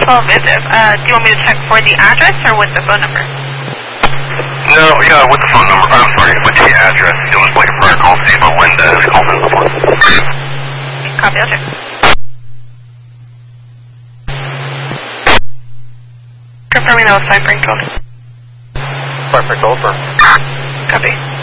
12 is it? Do you want me to check for the address or with the phone number? No, yeah, with the phone number. I'm sorry, with the address. It was like a prior call. See if Linda has called in before. Copy, I'll check. Confirming that was Cypher code. Cypher code for. Copy.